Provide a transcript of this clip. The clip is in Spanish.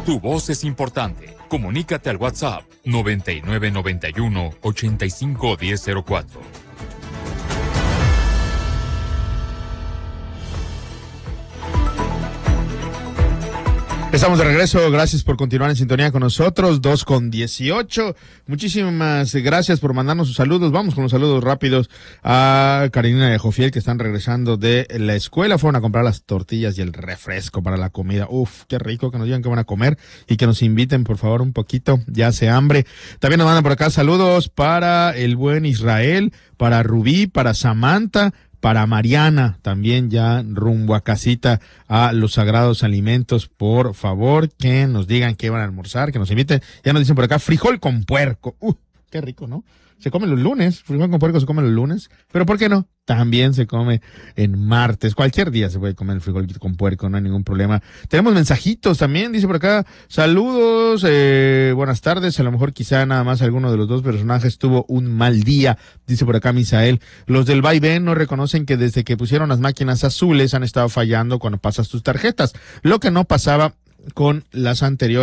Tu voz es importante. Comunícate al WhatsApp 9991-851004. Estamos de regreso, gracias por continuar en sintonía con nosotros, 2:18. Muchísimas gracias por mandarnos sus saludos. Vamos con los saludos rápidos a Carolina de Jofiel, que están regresando de la escuela. Fueron a comprar las tortillas y el refresco para la comida. Uf, qué rico, que nos digan que van a comer y que nos inviten, por favor, un poquito. Ya hace hambre. También nos mandan por acá saludos para el buen Israel, para Rubí, para Samantha, para Mariana, también ya rumbo a casita a los sagrados alimentos. Por favor, que nos digan qué van a almorzar, que nos inviten. Ya nos dicen por acá, frijol con puerco. Qué rico, ¿no? Se come los lunes, frijol con puerco se come los lunes, pero ¿por qué no? También se come en martes, cualquier día se puede comer el frijol con puerco, no hay ningún problema. Tenemos mensajitos también, dice por acá, saludos, buenas tardes, a lo mejor quizá nada más alguno de los dos personajes tuvo un mal día, dice por acá Misael. Los del vaivén no reconocen que desde que pusieron las máquinas azules han estado fallando cuando pasas tus tarjetas, lo que no pasaba con las anteriores.